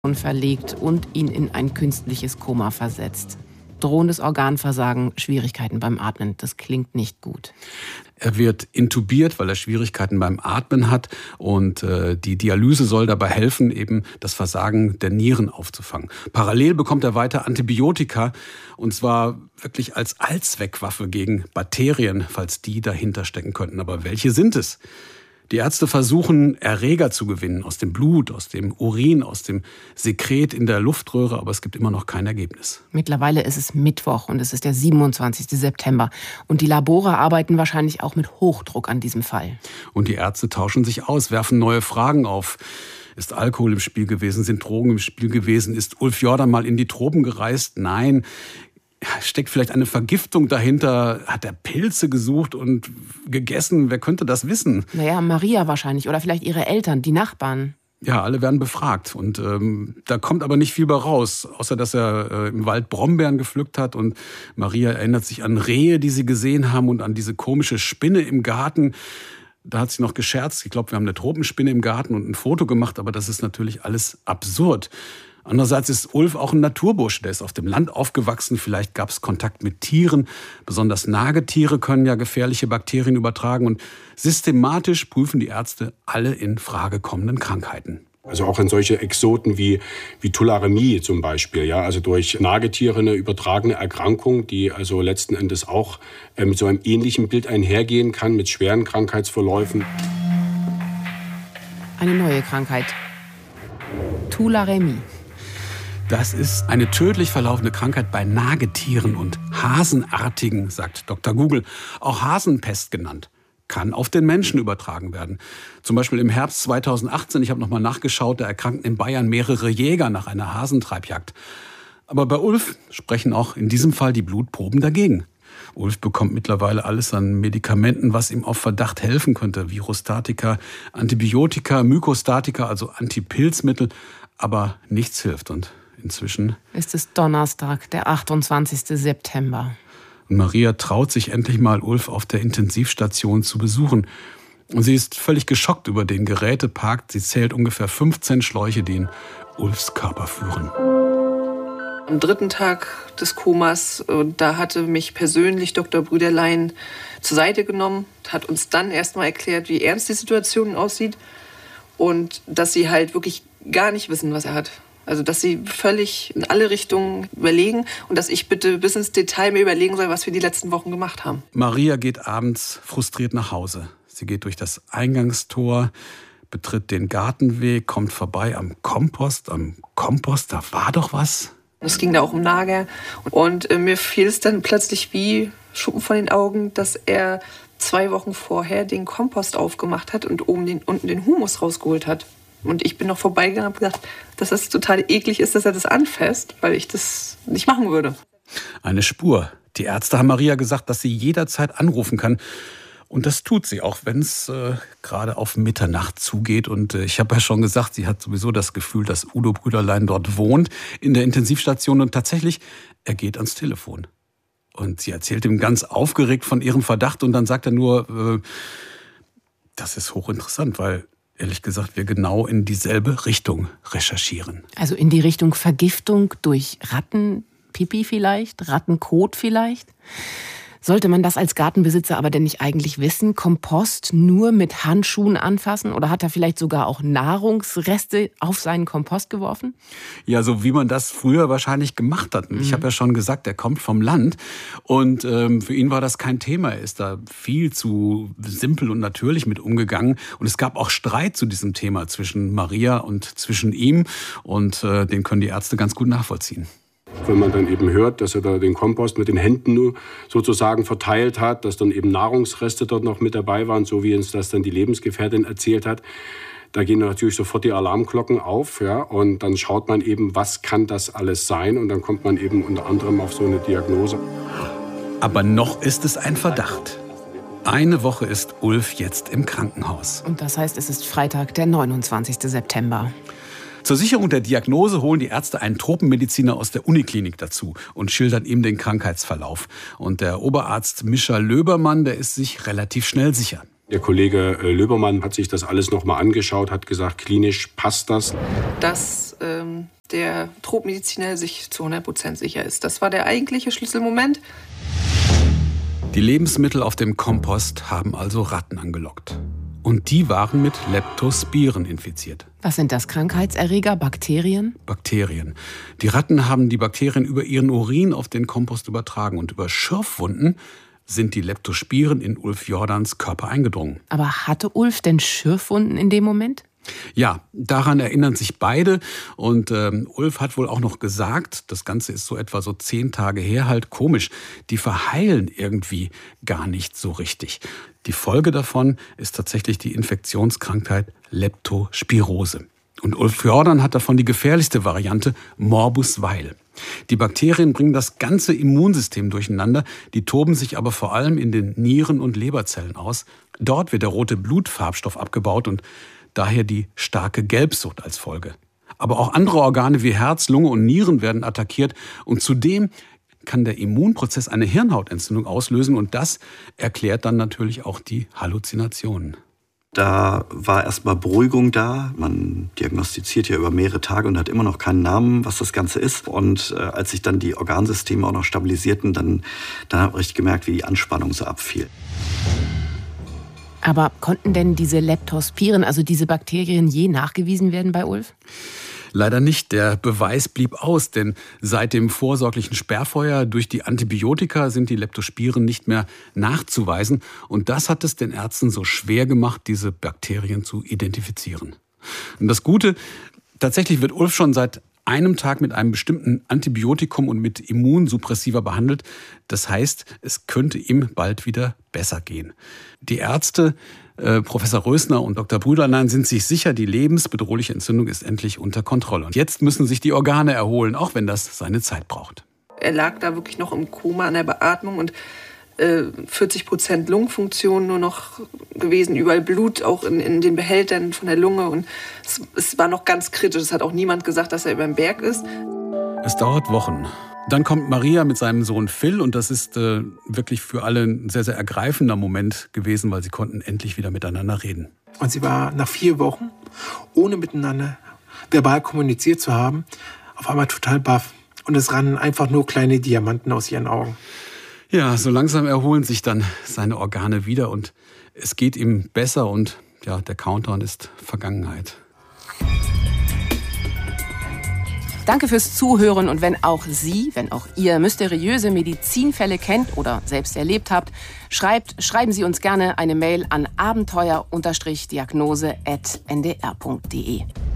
verlegt und ihn in ein künstliches Koma versetzt. Drohendes Organversagen, Schwierigkeiten beim Atmen. Das klingt nicht gut. Er wird intubiert, weil er Schwierigkeiten beim Atmen hat. Und die Dialyse soll dabei helfen, eben das Versagen der Nieren aufzufangen. Parallel bekommt er weiter Antibiotika. Und zwar wirklich als Allzweckwaffe gegen Bakterien, falls die dahinter stecken könnten. Aber welche sind es? Die Ärzte versuchen, Erreger zu gewinnen aus dem Blut, aus dem Urin, aus dem Sekret in der Luftröhre, aber es gibt immer noch kein Ergebnis. Mittlerweile ist es Mittwoch und es ist der 27. September. Und die Labore arbeiten wahrscheinlich auch mit Hochdruck an diesem Fall. Und die Ärzte tauschen sich aus, werfen neue Fragen auf. Ist Alkohol im Spiel gewesen? Sind Drogen im Spiel gewesen? Ist Ulf Jordan mal in die Tropen gereist? Nein. Steckt vielleicht eine Vergiftung dahinter? Hat er Pilze gesucht und gegessen? Wer könnte das wissen? Naja, Maria wahrscheinlich oder vielleicht ihre Eltern, die Nachbarn. Ja, alle werden befragt und da kommt aber nicht viel bei raus, außer dass er im Wald Brombeeren gepflückt hat und Maria erinnert sich an Rehe, die sie gesehen haben und an diese komische Spinne im Garten. Da hat sie noch gescherzt, ich glaube, wir haben eine Tropenspinne im Garten und ein Foto gemacht, aber das ist natürlich alles absurd. Andererseits ist Ulf auch ein Naturbursche, der ist auf dem Land aufgewachsen. Vielleicht gab es Kontakt mit Tieren. Besonders Nagetiere können ja gefährliche Bakterien übertragen. Und systematisch prüfen die Ärzte alle in Frage kommenden Krankheiten. Also auch in solche Exoten wie Tularemie zum Beispiel, ja, also durch Nagetiere eine übertragene Erkrankung, die also letzten Endes auch mit so einem ähnlichen Bild einhergehen kann, mit schweren Krankheitsverläufen. Eine neue Krankheit. Tularemie. Das ist eine tödlich verlaufende Krankheit bei Nagetieren und Hasenartigen, sagt Dr. Google. Auch Hasenpest genannt. Kann auf den Menschen übertragen werden. Zum Beispiel im Herbst 2018, ich habe nochmal nachgeschaut, da erkrankten in Bayern mehrere Jäger nach einer Hasentreibjagd. Aber bei Ulf sprechen auch in diesem Fall die Blutproben dagegen. Ulf bekommt mittlerweile alles an Medikamenten, was ihm auf Verdacht helfen könnte. Virostatika, Antibiotika, Mykostatika, also Antipilzmittel. Aber nichts hilft. Und inzwischen ist es Donnerstag, der 28. September. Und Maria traut sich endlich mal, Ulf auf der Intensivstation zu besuchen. Und sie ist völlig geschockt über den Gerätepark. Sie zählt ungefähr 15 Schläuche, die in Ulfs Körper führen. Am 3. Tag des Komas, da hatte mich persönlich Dr. Brüderlein zur Seite genommen, hat uns dann erstmal erklärt, wie ernst die Situation aussieht und dass sie halt wirklich gar nicht wissen, was er hat. Also dass sie völlig in alle Richtungen überlegen und dass ich bitte bis ins Detail mir überlegen soll, was wir die letzten Wochen gemacht haben. Maria geht abends frustriert nach Hause. Sie geht durch das Eingangstor, betritt den Gartenweg, kommt vorbei am Kompost. Am Kompost, da war doch was. Es ging da auch um Nager. Und mir fiel es dann plötzlich wie Schuppen von den Augen, dass er 2 Wochen vorher den Kompost aufgemacht hat und unten den Humus rausgeholt hat. Und ich bin noch vorbeigegangen und habe gedacht, dass das total eklig ist, dass er das anfasst, weil ich das nicht machen würde. Eine Spur. Die Ärzte haben Maria gesagt, dass sie jederzeit anrufen kann. Und das tut sie, auch wenn es gerade auf Mitternacht zugeht. Und ich habe ja schon gesagt, sie hat sowieso das Gefühl, dass Udo Brüderlein dort wohnt, in der Intensivstation. Und tatsächlich, er geht ans Telefon. Und sie erzählt ihm ganz aufgeregt von ihrem Verdacht. Und dann sagt er nur, das ist hochinteressant, weil ehrlich gesagt, wir genau in dieselbe Richtung recherchieren. Also in die Richtung Vergiftung durch Rattenpipi vielleicht, Rattenkot vielleicht? Sollte man das als Gartenbesitzer aber denn nicht eigentlich wissen? Kompost nur mit Handschuhen anfassen? Oder hat er vielleicht sogar auch Nahrungsreste auf seinen Kompost geworfen? Ja, so wie man das früher wahrscheinlich gemacht hat. Ich habe ja schon gesagt, er kommt vom Land. Und für ihn war das kein Thema. Er ist da viel zu simpel und natürlich mit umgegangen. Und es gab auch Streit zu diesem Thema zwischen Maria und zwischen ihm. Und den können die Ärzte ganz gut nachvollziehen. Wenn man dann eben hört, dass er da den Kompost mit den Händen nur sozusagen verteilt hat, dass dann eben Nahrungsreste dort noch mit dabei waren, so wie uns das dann die Lebensgefährtin erzählt hat, da gehen natürlich sofort die Alarmglocken auf, ja, und dann schaut man eben, was kann das alles sein, und dann kommt man eben unter anderem auf so eine Diagnose. Aber noch ist es ein Verdacht. Eine Woche ist Ulf jetzt im Krankenhaus. Und das heißt, es ist Freitag, der 29. September. Zur Sicherung der Diagnose holen die Ärzte einen Tropenmediziner aus der Uniklinik dazu und schildern ihm den Krankheitsverlauf. Und der Oberarzt Mischa Löbermann, der ist sich relativ schnell sicher. Der Kollege Löbermann hat sich das alles nochmal angeschaut, hat gesagt, klinisch passt das. Dass der Tropfmediziner sich zu 100% sicher ist. Das war der eigentliche Schlüsselmoment. Die Lebensmittel auf dem Kompost haben also Ratten angelockt. Und die waren mit Leptospiren infiziert. Was sind das? Krankheitserreger? Bakterien? Bakterien. Die Ratten haben die Bakterien über ihren Urin auf den Kompost übertragen. Und über Schürfwunden sind die Leptospiren in Ulf Jordans Körper eingedrungen. Aber hatte Ulf denn Schürfwunden in dem Moment? Ja, daran erinnern sich beide. Und Ulf hat wohl auch noch gesagt, das Ganze ist so etwa so 10 Tage her, halt komisch, die verheilen irgendwie gar nicht so richtig. Die Folge davon ist tatsächlich die Infektionskrankheit Leptospirose. Und Ulf Jordan hat davon die gefährlichste Variante, Morbus Weil. Die Bakterien bringen das ganze Immunsystem durcheinander, die toben sich aber vor allem in den Nieren- und Leberzellen aus. Dort wird der rote Blutfarbstoff abgebaut und daher die starke Gelbsucht als Folge. Aber auch andere Organe wie Herz, Lunge und Nieren werden attackiert. Und zudem kann der Immunprozess eine Hirnhautentzündung auslösen. Und das erklärt dann natürlich auch die Halluzinationen. Da war erstmal Beruhigung da. Man diagnostiziert ja über mehrere Tage und hat immer noch keinen Namen, was das Ganze ist. Und als sich dann die Organsysteme auch noch stabilisierten, dann habe ich gemerkt, wie die Anspannung so abfiel. Aber konnten denn diese Leptospiren, also diese Bakterien, je nachgewiesen werden bei Ulf? Leider nicht. Der Beweis blieb aus, denn seit dem vorsorglichen Sperrfeuer durch die Antibiotika sind die Leptospiren nicht mehr nachzuweisen. Und das hat es den Ärzten so schwer gemacht, diese Bakterien zu identifizieren. Und das Gute, tatsächlich wird Ulf schon seit einem Tag mit einem bestimmten Antibiotikum und mit Immunsuppressiva behandelt. Das heißt, es könnte ihm bald wieder besser gehen. Die Ärzte, Professor Rösner und Dr. Brüderlein, sind sich sicher, die lebensbedrohliche Entzündung ist endlich unter Kontrolle. Und jetzt müssen sich die Organe erholen, auch wenn das seine Zeit braucht. Er lag da wirklich noch im Koma an der Beatmung und 40% Lungenfunktion nur noch gewesen, überall Blut, auch in den Behältern von der Lunge. Und es war noch ganz kritisch. Es hat auch niemand gesagt, dass er über den Berg ist. Es dauert Wochen. Dann kommt Maria mit seinem Sohn Phil und das ist wirklich für alle ein sehr, sehr ergreifender Moment gewesen, weil sie konnten endlich wieder miteinander reden. Und sie war nach 4 Wochen, ohne miteinander verbal kommuniziert zu haben, auf einmal total baff. Und es rannen einfach nur kleine Diamanten aus ihren Augen. Ja, so langsam erholen sich dann seine Organe wieder und es geht ihm besser und ja, der Countdown ist Vergangenheit. Danke fürs Zuhören und wenn auch ihr mysteriöse Medizinfälle kennt oder selbst erlebt habt, schreiben Sie uns gerne eine Mail an abenteuer-diagnose@ndr.de.